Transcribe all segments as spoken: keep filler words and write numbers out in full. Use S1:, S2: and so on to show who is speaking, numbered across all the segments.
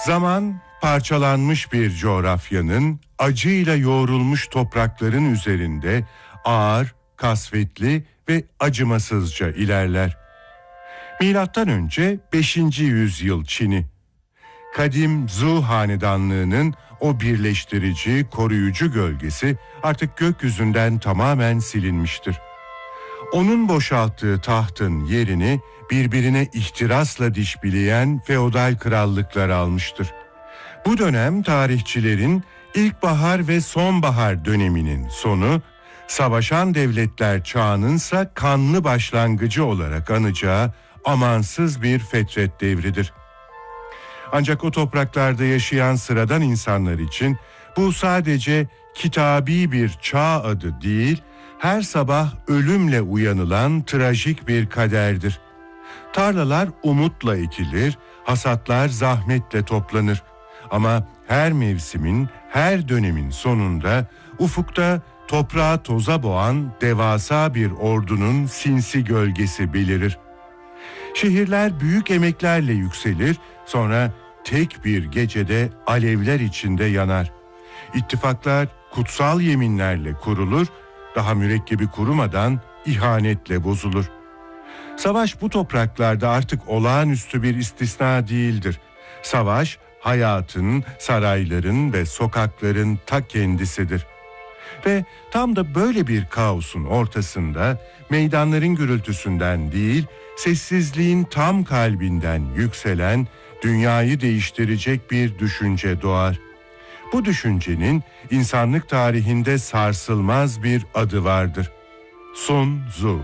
S1: Zaman parçalanmış bir coğrafyanın acıyla yoğrulmuş toprakların üzerinde ağır, kasvetli ve acımasızca ilerler. Milattan önce beşinci yüzyıl Çin'i. Kadim Zhou hanedanlığının o birleştirici, koruyucu gölgesi artık gökyüzünden tamamen silinmiştir. Onun boşalttığı tahtın yerini birbirine ihtirasla diş bileyen feodal krallıklar almıştır. Bu dönem tarihçilerin ilkbahar ve sonbahar döneminin sonu, savaşan devletler çağınınsa kanlı başlangıcı olarak anacağı amansız bir fetret devridir. Ancak o topraklarda yaşayan sıradan insanlar için bu sadece kitabi bir çağ adı değil, her sabah ölümle uyanılan trajik bir kaderdir. Tarlalar umutla ekilir, hasatlar zahmetle toplanır. Ama her mevsimin, her dönemin sonunda ufukta toprağı toza boğan devasa bir ordunun sinsi gölgesi belirir. Şehirler büyük emeklerle yükselir, sonra tek bir gecede alevler içinde yanar. İttifaklar kutsal yeminlerle kurulur, daha mürekkebi kurumadan ihanetle bozulur. Savaş bu topraklarda artık olağanüstü bir istisna değildir. Savaş, hayatın, sarayların ve sokakların ta kendisidir. Ve tam da böyle bir kaosun ortasında meydanların gürültüsünden değil, sessizliğin tam kalbinden yükselen, dünyayı değiştirecek bir düşünce doğar. Bu düşüncenin insanlık tarihinde sarsılmaz bir adı vardır. Sun Tzu.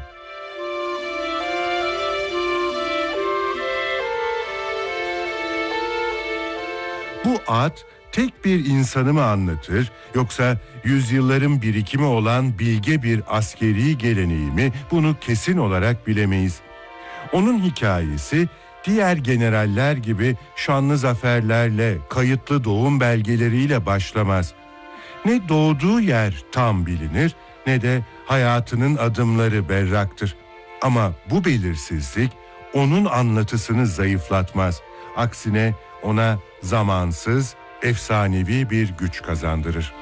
S1: Bu ad tek bir insanı mı anlatır, yoksa yüzyılların birikimi olan bilge bir askeri geleneği mi, bunu kesin olarak bilemeyiz. Onun hikayesi diğer generaller gibi şanlı zaferlerle, kayıtlı doğum belgeleriyle başlamaz. Ne doğduğu yer tam bilinir, ne de hayatının adımları berraktır. Ama bu belirsizlik onun anlatısını zayıflatmaz. Aksine ona zamansız, efsanevi bir güç kazandırır.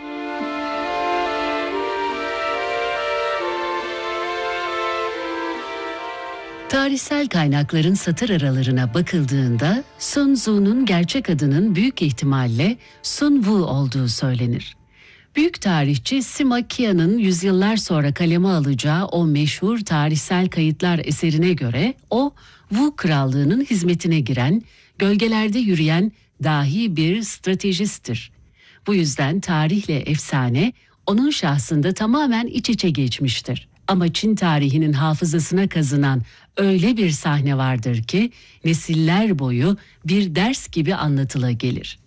S2: Tarihsel kaynakların satır aralarına bakıldığında Sun Tzu'nun gerçek adının büyük ihtimalle Sun Wu olduğu söylenir. Büyük tarihçi Sima Qian'ın yüzyıllar sonra kaleme alacağı o meşhur tarihsel kayıtlar eserine göre o Wu krallığının hizmetine giren, gölgelerde yürüyen dahi bir stratejisttir. Bu yüzden tarihle efsane onun şahsında tamamen iç içe geçmiştir. Ama Çin tarihinin hafızasına kazınan öyle bir sahne vardır ki nesiller boyu bir ders gibi anlatıla gelir.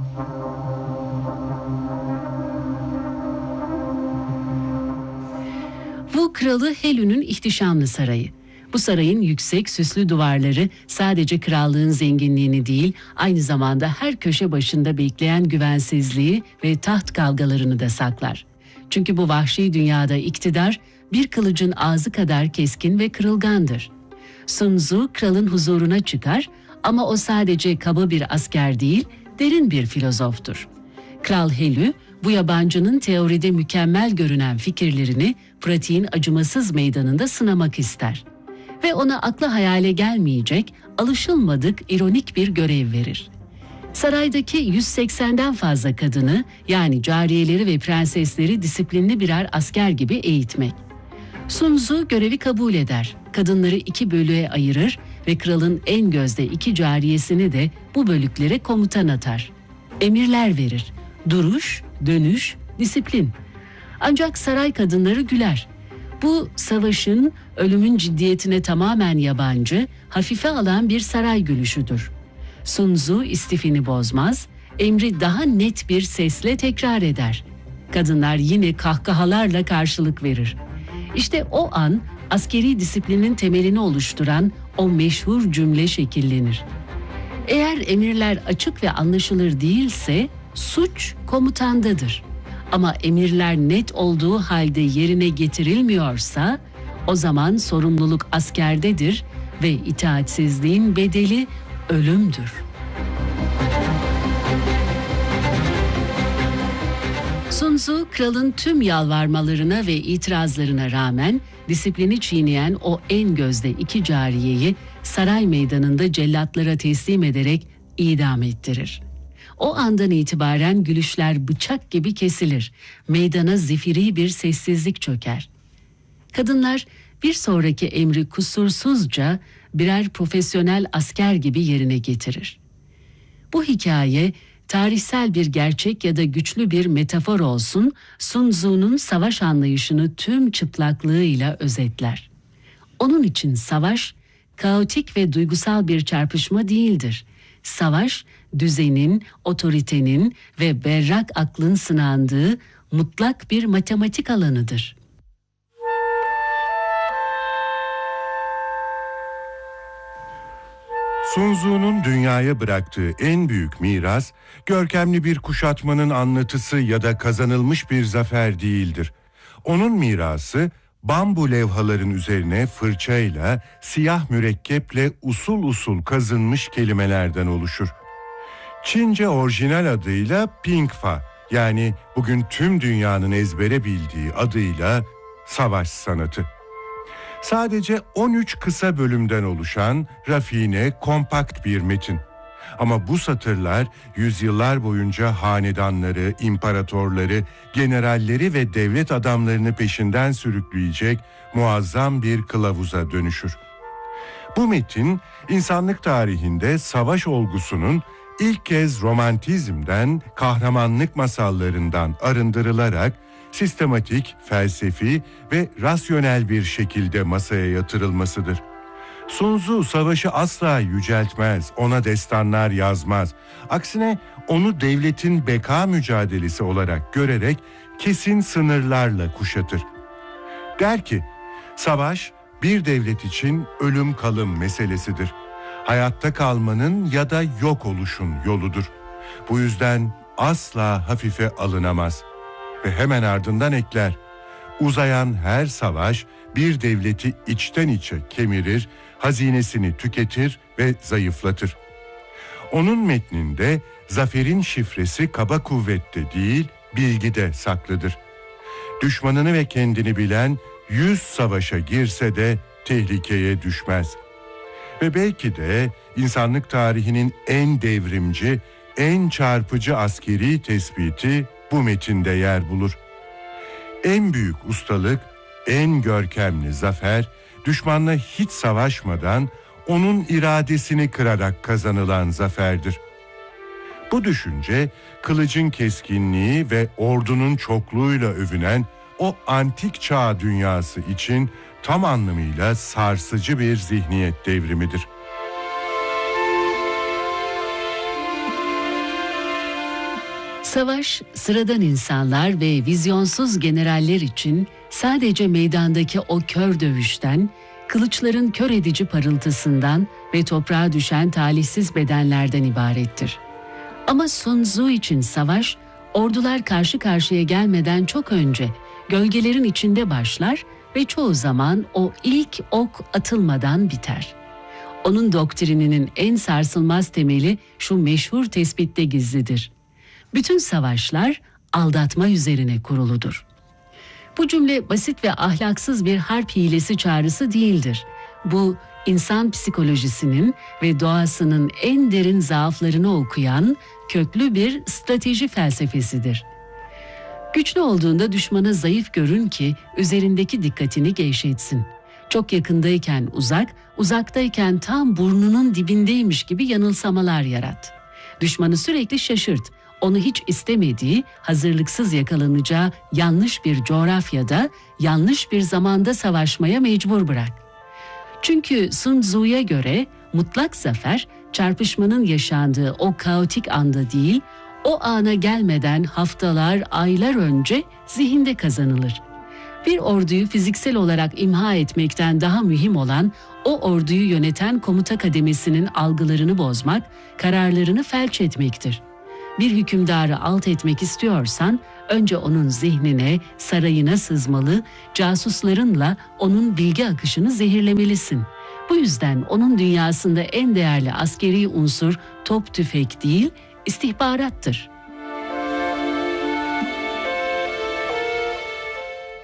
S2: Wu kralı Helü'nün ihtişamlı sarayı. Bu sarayın yüksek süslü duvarları sadece krallığın zenginliğini değil, aynı zamanda her köşe başında bekleyen güvensizliği ve taht kavgalarını da saklar. Çünkü bu vahşi dünyada iktidar bir kılıcın ağzı kadar keskin ve kırılgandır. Sun Tzu kralın huzuruna çıkar ama o sadece kaba bir asker değil, derin bir filozoftur. Kral Helü, bu yabancının teoride mükemmel görünen fikirlerini pratiğin acımasız meydanında sınamak ister. Ve ona akla hayale gelmeyecek, alışılmadık ironik bir görev verir. Saraydaki yüz seksenden fazla kadını, yani cariyeleri ve prensesleri disiplinli birer asker gibi eğitmek. Sun Tzu görevi kabul eder, kadınları iki bölüğe ayırır ve kralın en gözde iki cariyesini de bu bölüklere komutan atar. Emirler verir, duruş, dönüş, disiplin. Ancak saray kadınları güler. Bu savaşın, ölümün ciddiyetine tamamen yabancı, hafife alan bir saray gülüşüdür. Sun Tzu istifini bozmaz, emri daha net bir sesle tekrar eder. Kadınlar yine kahkahalarla karşılık verir. İşte o an askeri disiplinin temelini oluşturan o meşhur cümle şekillenir. Eğer emirler açık ve anlaşılır değilse suç komutandadır. Ama emirler net olduğu halde yerine getirilmiyorsa o zaman sorumluluk askerdedir ve itaatsizliğin bedeli ölümdür. Sun Tzu, kralın tüm yalvarmalarına ve itirazlarına rağmen disiplini çiğneyen o en gözde iki cariyeyi saray meydanında cellatlara teslim ederek idam ettirir. O andan itibaren gülüşler bıçak gibi kesilir. Meydana zifiri bir sessizlik çöker. Kadınlar bir sonraki emri kusursuzca birer profesyonel asker gibi yerine getirir. Bu hikaye tarihsel bir gerçek ya da güçlü bir metafor olsun, Sun Tzu'nun savaş anlayışını tüm çıplaklığıyla özetler. Onun için savaş, kaotik ve duygusal bir çarpışma değildir. Savaş, düzenin, otoritenin ve berrak aklın sınandığı mutlak bir matematik alanıdır.
S1: Sun Tzu'nun dünyaya bıraktığı en büyük miras, görkemli bir kuşatmanın anlatısı ya da kazanılmış bir zafer değildir. Onun mirası, bambu levhaların üzerine fırçayla, siyah mürekkeple usul usul kazınmış kelimelerden oluşur. Çince orijinal adıyla Pingfa, yani bugün tüm dünyanın ezbere bildiği adıyla savaş sanatı. Sadece on üç kısa bölümden oluşan rafine, kompakt bir metin. Ama bu satırlar yüzyıllar boyunca hanedanları, imparatorları, generalleri ve devlet adamlarını peşinden sürükleyecek muazzam bir kılavuza dönüşür. Bu metin, insanlık tarihinde savaş olgusunun ilk kez romantizmden, kahramanlık masallarından arındırılarak sistematik, felsefi ve rasyonel bir şekilde masaya yatırılmasıdır. Sun Tzu savaşı asla yüceltmez, ona destanlar yazmaz. Aksine onu devletin beka mücadelesi olarak görerek kesin sınırlarla kuşatır. Der ki, savaş bir devlet için ölüm kalım meselesidir. Hayatta kalmanın ya da yok oluşun yoludur. Bu yüzden asla hafife alınamaz. Ve hemen ardından ekler, uzayan her savaş bir devleti içten içe kemirir, hazinesini tüketir ve zayıflatır. Onun metninde zaferin şifresi kaba kuvvette değil, bilgide saklıdır. Düşmanını ve kendini bilen yüz savaşa girse de tehlikeye düşmez. Ve belki de insanlık tarihinin en devrimci, en çarpıcı askeri tespiti bu metinde yer bulur. En büyük ustalık, en görkemli zafer, düşmanla hiç savaşmadan onun iradesini kırarak kazanılan zaferdir. Bu düşünce, kılıcın keskinliği ve ordunun çokluğuyla övünen o antik çağ dünyası için tam anlamıyla sarsıcı bir zihniyet devrimidir.
S2: Savaş, sıradan insanlar ve vizyonsuz generaller için sadece meydandaki o kör dövüşten, kılıçların kör edici parıltısından ve toprağa düşen talihsiz bedenlerden ibarettir. Ama Sun Tzu için savaş, ordular karşı karşıya gelmeden çok önce gölgelerin içinde başlar ve çoğu zaman o ilk ok atılmadan biter. Onun doktrininin en sarsılmaz temeli şu meşhur tespitte gizlidir. Bütün savaşlar aldatma üzerine kuruludur. Bu cümle basit ve ahlaksız bir harp hilesi çağrısı değildir. Bu, insan psikolojisinin ve doğasının en derin zaaflarını okuyan köklü bir strateji felsefesidir. Güçlü olduğunda düşmana zayıf görün ki üzerindeki dikkatini gevşetsin. Çok yakındayken uzak, uzaktayken tam burnunun dibindeymiş gibi yanılsamalar yarat. Düşmanı sürekli şaşırt. Onu hiç istemediği, hazırlıksız yakalanacağı yanlış bir coğrafyada, yanlış bir zamanda savaşmaya mecbur bırak. Çünkü Sun Tzu'ya göre mutlak zafer, çarpışmanın yaşandığı o kaotik anda değil, o ana gelmeden haftalar, aylar önce zihinde kazanılır. Bir orduyu fiziksel olarak imha etmekten daha mühim olan, o orduyu yöneten komuta kademesinin algılarını bozmak, kararlarını felç etmektir. Bir hükümdarı alt etmek istiyorsan, önce onun zihnine, sarayına sızmalı, casuslarınla onun bilgi akışını zehirlemelisin. Bu yüzden onun dünyasında en değerli askeri unsur top tüfek değil, istihbarattır.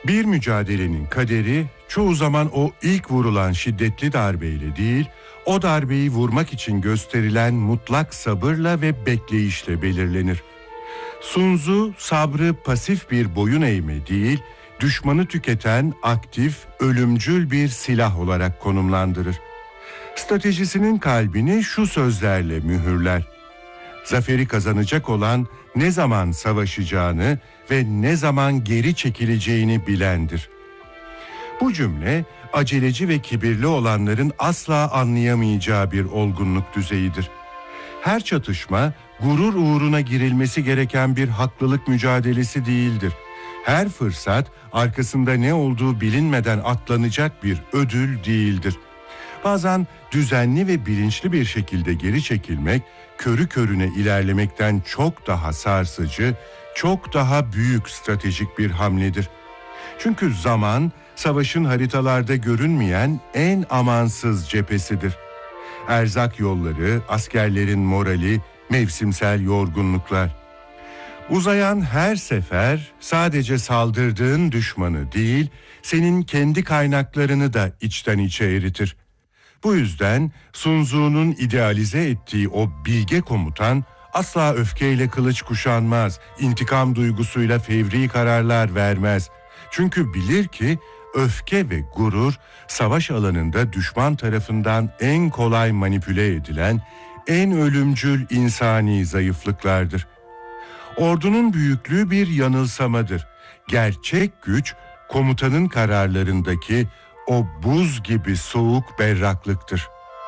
S1: Bir mücadelenin kaderi çoğu zaman o ilk vurulan şiddetli darbeyle değil, o darbeyi vurmak için gösterilen mutlak sabırla ve bekleyişle belirlenir. Sun Tzu sabrı pasif bir boyun eğme değil, düşmanı tüketen aktif, ölümcül bir silah olarak konumlandırır. Stratejisinin kalbini şu sözlerle mühürler: zaferi kazanacak olan ne zaman savaşacağını ve ne zaman geri çekileceğini bilendir. Bu cümle aceleci ve kibirli olanların asla anlayamayacağı bir olgunluk düzeyidir. Her çatışma gurur uğruna girilmesi gereken bir haklılık mücadelesi değildir. Her fırsat arkasında ne olduğu bilinmeden atlanacak bir ödül değildir. Bazen düzenli ve bilinçli bir şekilde geri çekilmek, körü körüne ilerlemekten çok daha sarsıcı, çok daha büyük stratejik bir hamledir. Çünkü zaman, savaşın haritalarda görünmeyen en amansız cephesidir. Erzak yolları, askerlerin morali, mevsimsel yorgunluklar. Uzayan her sefer sadece saldırdığın düşmanı değil, senin kendi kaynaklarını da içten içe eritir. Bu yüzden Sun Tzu'nun idealize ettiği o bilge komutan asla öfkeyle kılıç kuşanmaz, intikam duygusuyla fevri kararlar vermez. Çünkü bilir ki öfke ve gurur savaş alanında düşman tarafından en kolay manipüle edilen, en ölümcül insani zayıflıklardır. Ordunun büyüklüğü bir yanılsamadır. Gerçek güç komutanın kararlarındaki o buz gibi soğuk berraklıktır.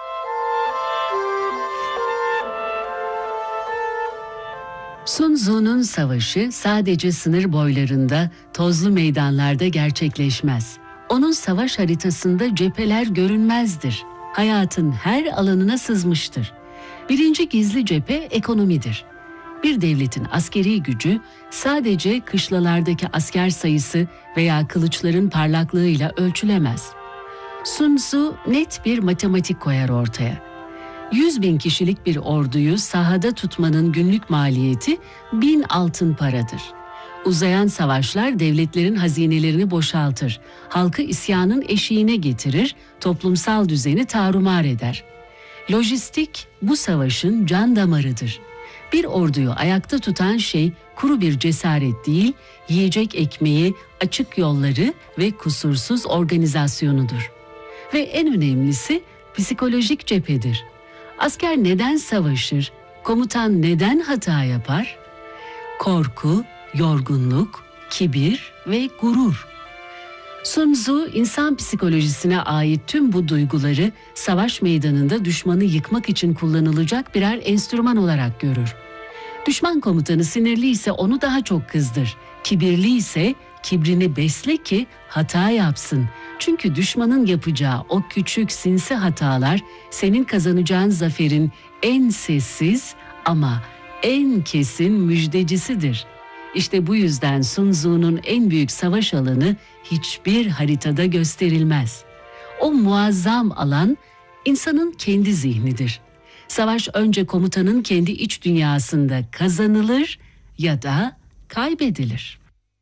S2: Sun Tzu'nun savaşı sadece sınır boylarında, tozlu meydanlarda gerçekleşmez. Onun savaş haritasında cepheler görünmezdir. Hayatın her alanına sızmıştır. Birinci gizli cephe ekonomidir. Bir devletin askeri gücü sadece kışlalardaki asker sayısı veya kılıçların parlaklığıyla ölçülemez. Sun Tzu net bir matematik koyar ortaya. yüz bin kişilik bir orduyu sahada tutmanın günlük maliyeti bin altın paradır. Uzayan savaşlar devletlerin hazinelerini boşaltır, halkı isyanın eşiğine getirir, toplumsal düzeni tarumar eder. Lojistik bu savaşın can damarıdır. Bir orduyu ayakta tutan şey kuru bir cesaret değil, yiyecek ekmeği, açık yolları ve kusursuz organizasyonudur. Ve en önemlisi psikolojik cephedir. Asker neden savaşır? Komutan neden hata yapar? Korku, yorgunluk, kibir ve gurur. Sun Tzu insan psikolojisine ait tüm bu duyguları savaş meydanında düşmanı yıkmak için kullanılacak birer enstrüman olarak görür. Düşman komutanı sinirli ise onu daha çok kızdır. Kibirli ise kibrini besle ki hata yapsın. Çünkü düşmanın yapacağı o küçük sinsi hatalar senin kazanacağın zaferin en sessiz ama en kesin müjdecisidir. İşte bu yüzden Sun Tzu'nun en büyük savaş alanı hiçbir haritada gösterilmez. O muazzam alan insanın kendi zihnidir. Savaş önce komutanın kendi iç dünyasında kazanılır ya da kaybedilir.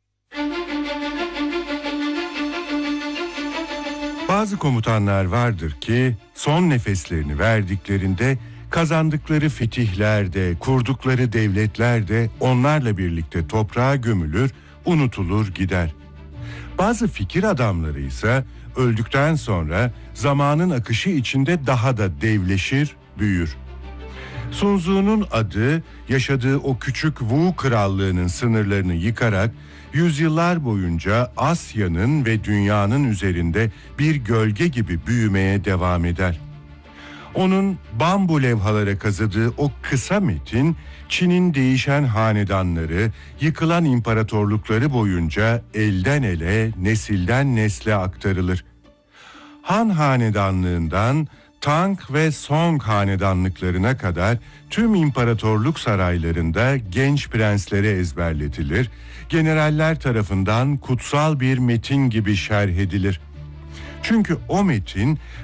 S1: Bazı komutanlar vardır ki son nefeslerini verdiklerinde kazandıkları fetihler de, kurdukları devletler de onlarla birlikte toprağa gömülür, unutulur gider. Bazı fikir adamları ise öldükten sonra zamanın akışı içinde daha da devleşir, büyür. Sun Tzu'nun adı yaşadığı o küçük Wu krallığının sınırlarını yıkarak yüzyıllar boyunca Asya'nın ve dünyanın üzerinde bir gölge gibi büyümeye devam eder. Onun bambu levhalara kazıdığı o kısa metin, Çin'in değişen hanedanları, yıkılan imparatorlukları boyunca elden ele, nesilden nesle aktarılır. Han hanedanlığından Tang ve Song hanedanlıklarına kadar tüm imparatorluk saraylarında genç prenslere ezberletilir, generaller tarafından kutsal bir metin gibi şerh edilir. Çünkü o metin